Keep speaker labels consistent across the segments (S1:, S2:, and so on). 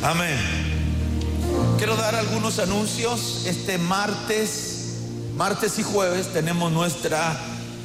S1: Amén. Quiero dar algunos anuncios. Este martes y jueves tenemos nuestra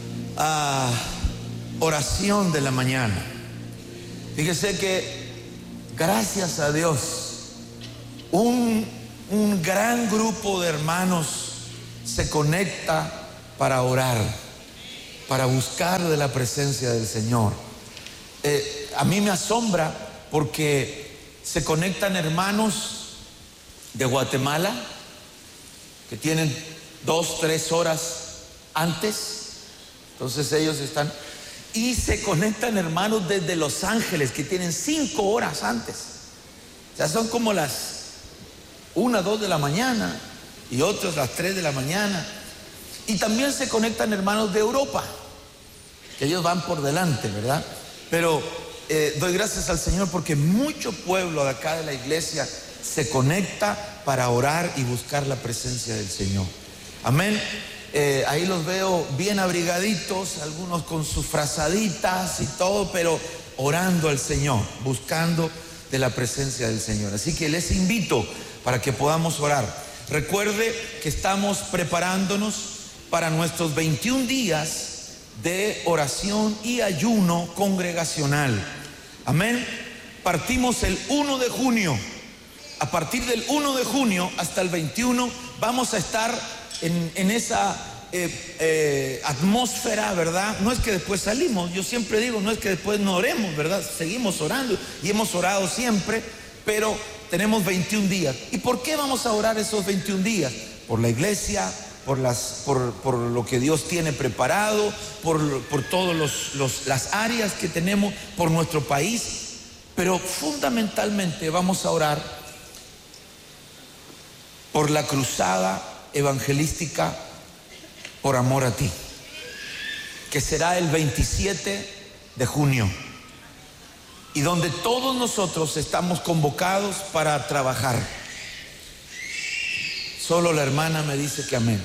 S1: oración de la mañana. Fíjese que, gracias a Dios, un gran grupo de hermanos se conecta para orar, para buscar de la presencia del Señor. A mí me asombra porque se conectan hermanos de Guatemala que tienen 2-3 horas antes, entonces ellos están, y se conectan hermanos desde Los Ángeles que tienen 5 horas antes. O sea, son como las 1-2 de la mañana y otros las 3 de la mañana. Y también se conectan hermanos de Europa, que ellos van por delante, ¿verdad? Pero doy gracias al Señor porque mucho pueblo de acá de la iglesia se conecta para orar y buscar la presencia del Señor. Amén. Ahí los veo bien abrigaditos, algunos con sus frazaditas y todo, pero orando al Señor, buscando de la presencia del Señor. Así que les invito para que podamos orar. Recuerde que estamos preparándonos para nuestros 21 días de oración y ayuno congregacional. Amén. Partimos el 1 de junio. A partir del 1 de junio hasta el 21 vamos a estar en esa atmósfera, ¿verdad? No es que después salimos, yo siempre digo, no es que después no oremos, ¿verdad? Seguimos orando y hemos orado siempre, pero tenemos 21 días. ¿Y por qué vamos a orar esos 21 días? Por la iglesia, por lo que Dios tiene preparado, por todas las áreas que tenemos, por nuestro país, pero fundamentalmente vamos a orar por la cruzada evangelística por amor a ti, que será el 27 de junio y donde todos nosotros estamos convocados para trabajar. Solo la hermana me dice que amén.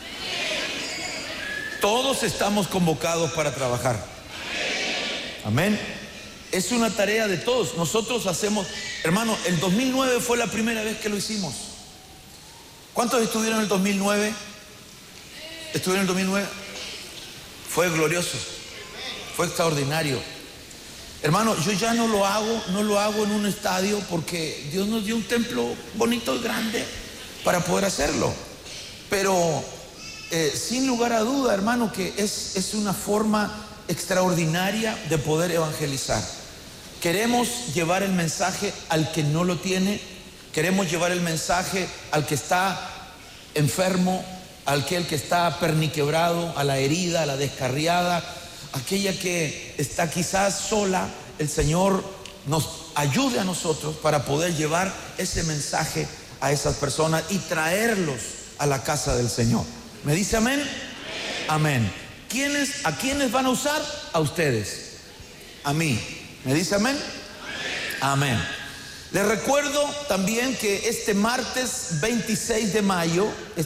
S1: Todos estamos convocados para trabajar. Amén. Es una tarea de todos. Nosotros hacemos, hermano, el 2009 fue la primera vez que lo hicimos. ¿Cuántos estuvieron en el 2009? ¿Estuvieron en el 2009? Fue glorioso, fue extraordinario. Hermano, yo ya no lo hago en un estadio porque Dios nos dio un templo bonito y grande para poder hacerlo. Pero sin lugar a duda, hermano, que es una forma extraordinaria de poder evangelizar. Queremos llevar el mensaje al que no lo tiene. Queremos llevar el mensaje al que está enfermo, al que está perniquebrado, a la herida, a la descarriada, aquella que está quizás sola. El Señor nos ayude a nosotros para poder llevar ese mensaje a esas personas y traerlos a la casa del Señor. ¿Me dice amén? Amén. ¿A quiénes van a usar? A ustedes. A mí. ¿Me dice amén? Amén. Les recuerdo también que este martes 26 de mayo,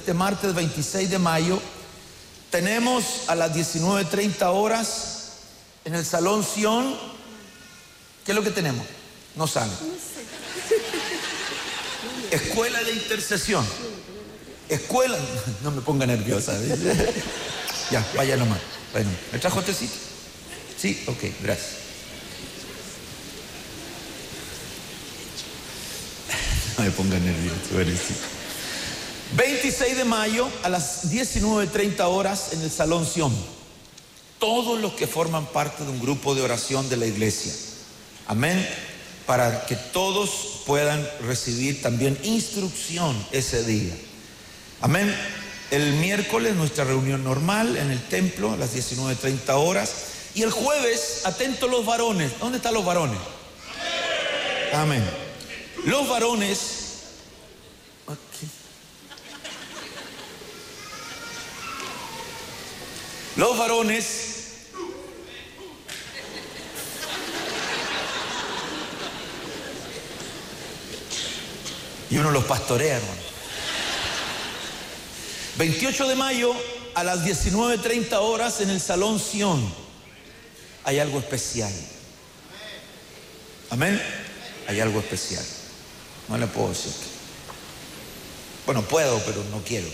S1: tenemos a las 19:30 horas en el Salón Sion. ¿Qué es lo que tenemos? No saben. Escuela de intercesión. Escuela, no me ponga nerviosa. Ya, vaya nomás. ¿Me trajo tecito? Sí, ok, gracias. No me ponga nervioso. 26 de mayo a las 19:30 horas en el Salón Sion. Todos los que forman parte de un grupo de oración de la iglesia. Amén. Para que todos puedan recibir también instrucción ese día. Amén. El miércoles nuestra reunión normal en el templo a las 19:30 horas. Y el jueves, atentos los varones. ¿Dónde están los varones? Amén. Los varones, okay. Los varones y uno los pastorea, hermano. 28 de mayo a las 19:30 horas en el Salón Sion. Hay algo especial. Amén. Hay algo especial. No le puedo decir. Bueno, puedo, pero no quiero.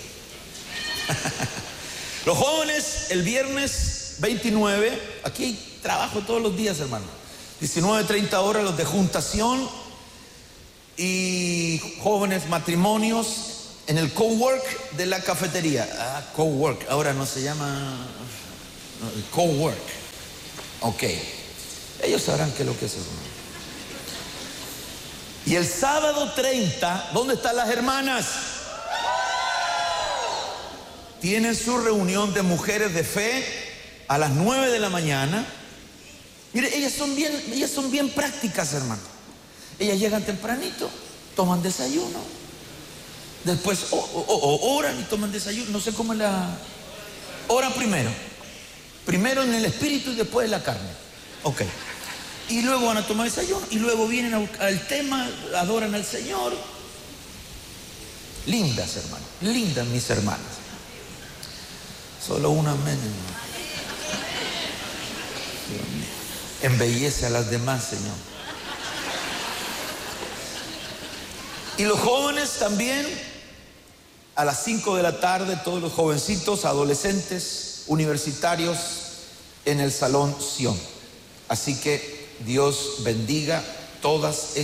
S1: Los jóvenes, el viernes 29, aquí hay trabajo todos los días, hermano. 19:30 horas los de juntación y jóvenes matrimonios en el cowork de la cafetería. Cowork, ahora no se llama cowork. Ok, ellos sabrán qué es lo que es, hermano. Y el sábado 30, ¿dónde están las hermanas? Tienen su reunión de mujeres de fe a las 9 de la mañana. Mire, ellas son bien prácticas, hermano. Ellas llegan tempranito, toman desayuno, después oran y toman desayuno. No sé cómo es la... Oran primero en el espíritu y después en la carne. Ok. Y luego van a tomar desayuno y luego vienen al tema, adoran al Señor. Lindas, hermanos, lindas mis hermanas. Solo un amén, hermano. Embellece a las demás, Señor. Y los jóvenes también, a las 5 de la tarde, todos los jovencitos, adolescentes, universitarios, en el Salón Sion. Así que Dios bendiga todos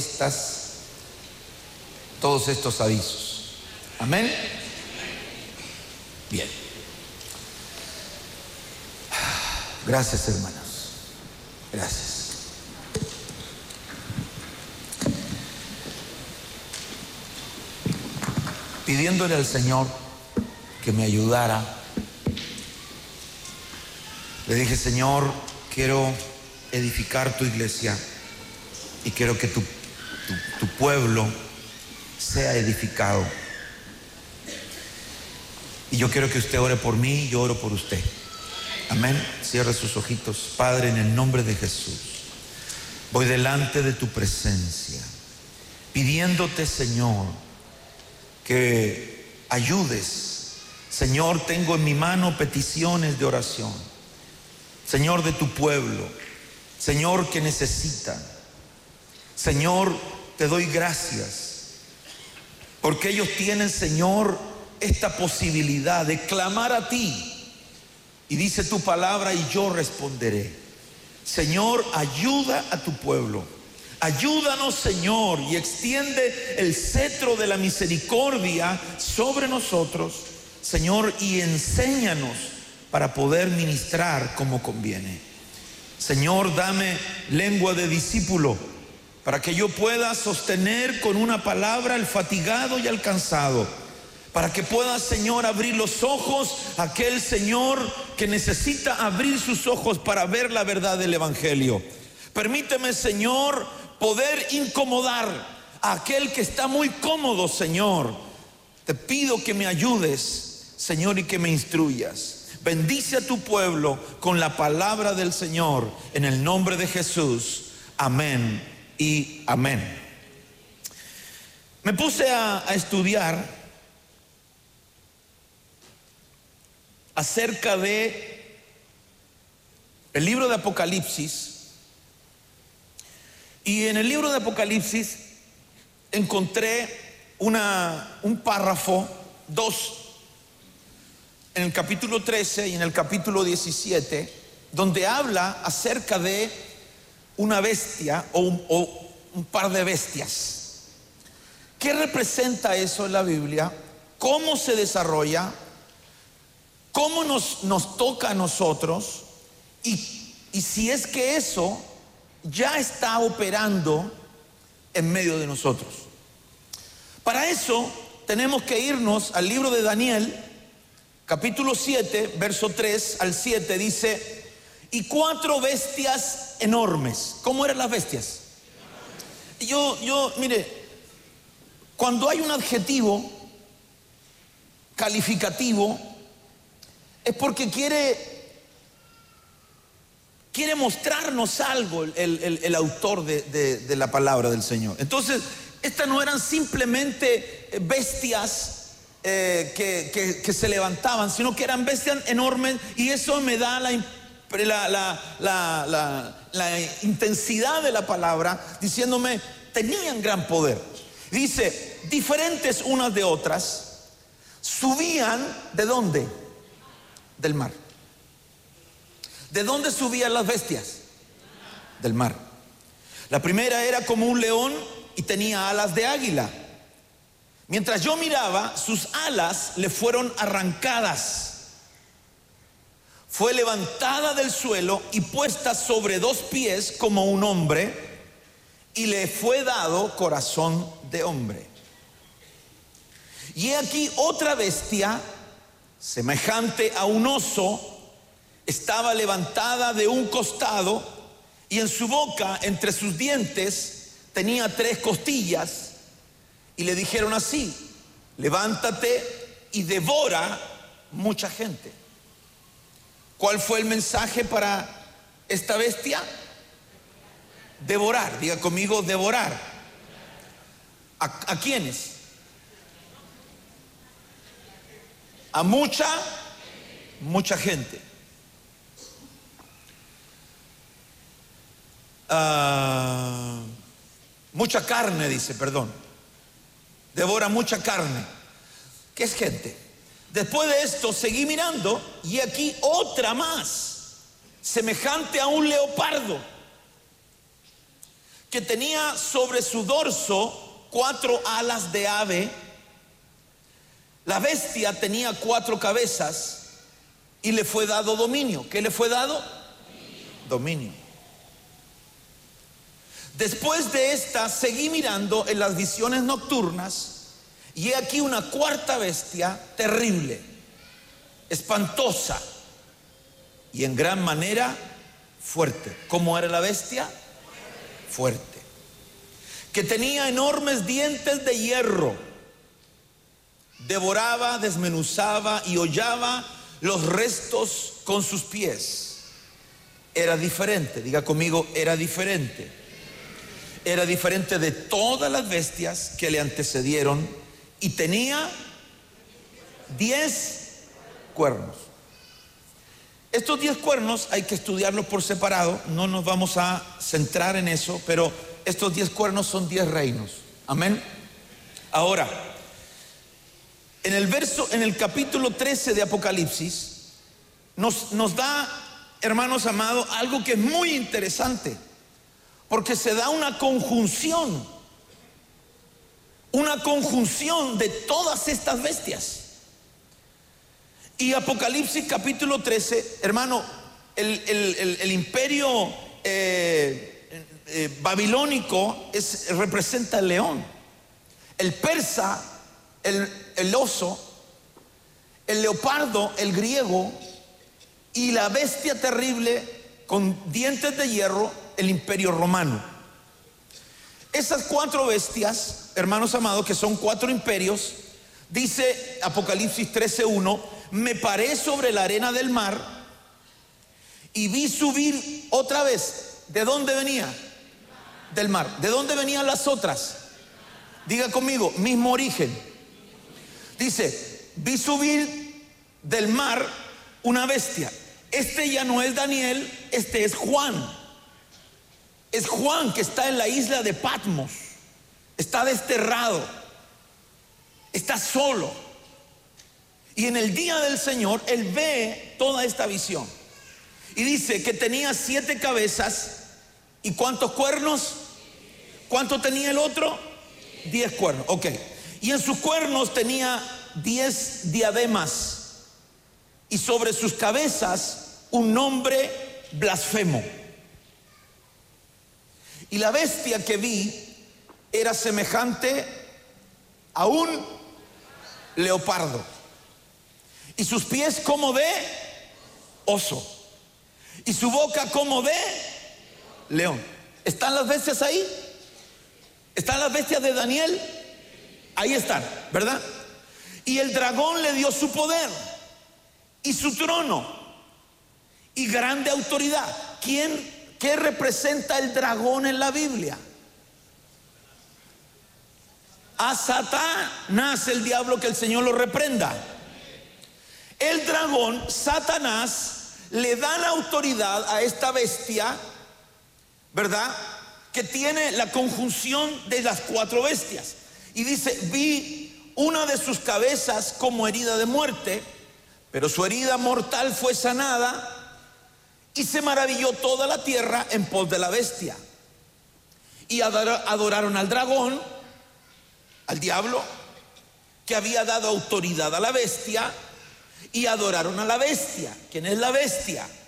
S1: estos avisos. Amén. Bien. Gracias, hermanos. Gracias. Pidiéndole al Señor que me ayudara, le dije: Señor, quiero edificar tu iglesia y quiero que tu pueblo sea edificado. Y yo quiero que usted ore por mí y yo oro por usted. Amén. Cierre sus ojitos. Padre, en el nombre de Jesús, voy delante de tu presencia, pidiéndote, Señor, que ayudes. Señor, tengo en mi mano peticiones de oración, Señor, de tu pueblo, Señor, que necesitan. Señor, te doy gracias porque ellos tienen, Señor, esta posibilidad de clamar a ti. Y dice tu palabra: y yo responderé. Señor, ayuda a tu pueblo. Ayúdanos, Señor, y extiende el cetro de la misericordia sobre nosotros, Señor, y enséñanos para poder ministrar como conviene. Señor, dame lengua de discípulo para que yo pueda sostener con una palabra al fatigado y al cansado, para que pueda, Señor, abrir los ojos a aquel, Señor, que necesita abrir sus ojos para ver la verdad del Evangelio. Permíteme, Señor, poder incomodar a aquel que está muy cómodo, Señor. Te pido que me ayudes, Señor, y que me instruyas. Bendice a tu pueblo con la palabra del Señor, en el nombre de Jesús. Amén y amén. Me puse a estudiar acerca de el libro de Apocalipsis, y en el libro de Apocalipsis encontré un párrafo, dos, en el capítulo 13 y en el capítulo 17, donde habla acerca de una bestia o un par de bestias. ¿Qué representa eso en la Biblia? ¿Cómo se desarrolla? ¿Cómo nos toca a nosotros? Y si es que eso ya está operando en medio de nosotros. Para eso tenemos que irnos al libro de Daniel, capítulo 7, verso 3 al 7, dice: y 4 bestias enormes. ¿Cómo eran las bestias? Mire, cuando hay un adjetivo calificativo, es porque quiere mostrarnos algo el autor de la palabra del Señor. Entonces, estas no eran simplemente bestias que se levantaban, sino que eran bestias enormes, y eso me da la intensidad de la palabra, diciéndome: tenían gran poder. Dice, diferentes unas de otras, subían ¿de dónde? Del mar. ¿De dónde subían las bestias? Del mar. La primera era como un león y tenía alas de águila. Mientras yo miraba, sus alas le fueron arrancadas. Fue levantada del suelo y puesta sobre dos pies como un hombre, y le fue dado corazón de hombre. Y he aquí otra bestia, semejante a un oso, estaba levantada de un costado, y en su boca, entre sus dientes, tenía 3 costillas. Y le dijeron así: levántate y devora mucha gente. ¿Cuál fue el mensaje para esta bestia? Devorar. Diga conmigo, devorar. ¿A quiénes? A mucha gente. Mucha carne, dice, perdón. Devora mucha carne. ¿Qué es gente? Después de esto seguí mirando, y aquí otra más, semejante a un leopardo, que tenía sobre su dorso 4 alas de ave. La bestia tenía 4 cabezas y le fue dado dominio. ¿Qué le fue dado? Dominio. Después de esta seguí mirando en las visiones nocturnas, y he aquí una cuarta bestia terrible, espantosa y en gran manera fuerte. ¿Cómo era la bestia? Fuerte. Que tenía enormes dientes de hierro. Devoraba, desmenuzaba y hollaba los restos con sus pies. Era diferente. Diga conmigo, era diferente. Era diferente de todas las bestias que le antecedieron, y tenía 10 cuernos. Estos 10 cuernos hay que estudiarlos por separado, no nos vamos a centrar en eso, pero estos 10 cuernos son 10 reinos. Amén. Ahora, en el capítulo 13 de Apocalipsis nos da, hermanos amados, algo que es muy interesante, porque se da una conjunción de todas estas bestias. Y Apocalipsis capítulo 13, hermano, el imperio babilónico representa el león, el persa, el oso, el leopardo, el griego, y la bestia terrible con dientes de hierro, el imperio romano. Esas 4 bestias, hermanos amados, que son 4 imperios, dice Apocalipsis 13:1: me paré sobre la arena del mar y vi subir otra vez. ¿De dónde venía? Del mar. ¿De dónde venían las otras? Diga conmigo, mismo origen. Dice, vi subir del mar una bestia. Este ya no es Daniel, este es Juan. Es Juan, que está en la isla de Patmos. Está desterrado, está solo, y en el día del Señor él ve toda esta visión, y dice que tenía 7 cabezas. ¿Y cuántos cuernos? ¿Cuánto tenía el otro? 10 cuernos. Ok. Y en sus cuernos tenía 10 diademas, y sobre sus cabezas un nombre blasfemo. Y la bestia que vi era semejante a un leopardo, y sus pies como de oso, y su boca como de león. ¿Están las bestias ahí? ¿Están las bestias de Daniel? Ahí están, ¿verdad? Y el dragón le dio su poder y su trono y grande autoridad. ¿Qué representa el dragón en la Biblia? A Satanás, el diablo, que el Señor lo reprenda. El dragón, Satanás, le da la autoridad a esta bestia, ¿verdad? Que tiene la conjunción de las 4 bestias. Y dice, vi una de sus cabezas como herida de muerte, pero su herida mortal fue sanada, y se maravilló toda la tierra en pos de la bestia. Y adoraron al dragón, al diablo, que había dado autoridad a la bestia, y adoraron a la bestia. ¿Quién es la bestia?